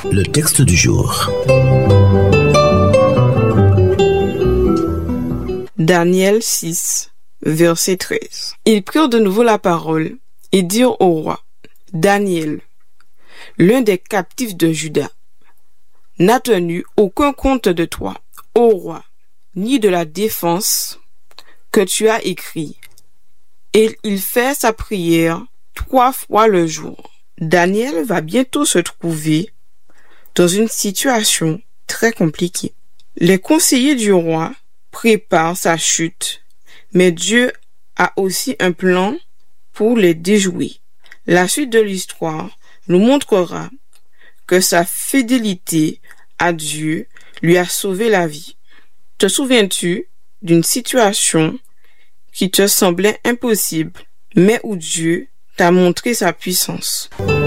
Le texte du jour. Daniel 6, verset 13. Ils prirent de nouveau la parole et dirent au roi: Daniel, l'un des captifs de Juda, n'a tenu aucun compte de toi, ô roi, ni de la défense que tu as écrit. Et il fait sa prière 3 fois le jour. Daniel va bientôt se trouver dans une situation très compliquée. Les conseillers du roi préparent sa chute, mais Dieu a aussi un plan pour les déjouer. La suite de l'histoire nous montrera que sa fidélité à Dieu lui a sauvé la vie. Te souviens-tu d'une situation qui te semblait impossible, mais où Dieu t'a montré sa puissance?